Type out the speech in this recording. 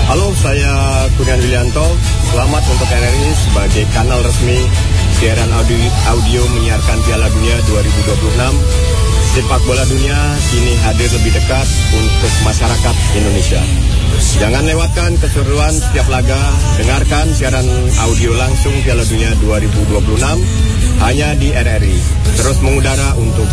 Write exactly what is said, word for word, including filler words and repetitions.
Halo, saya Kurniawan Willianto. Selamat untuk R R I sebagai kanal resmi siaran audio, audio menyiarkan Piala Dunia dua ribu dua puluh enam. Sepak bola dunia kini hadir lebih dekat untuk masyarakat Indonesia. Jangan lewatkan keseruan setiap laga. Dengarkan siaran audio langsung Piala Dunia dua ribu dua puluh enam hanya di R R I. Terus mengudara untuk